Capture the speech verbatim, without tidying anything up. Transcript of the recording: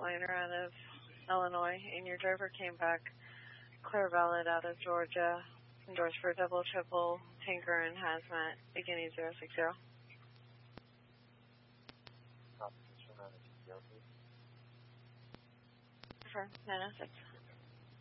Freightliner out of Illinois, and your driver came back clear valid out of Georgia, endorsed for double, triple, tanker, and hazmat, beginning zero six zero. Competition on the T P O, please. Confirm, nine oh six.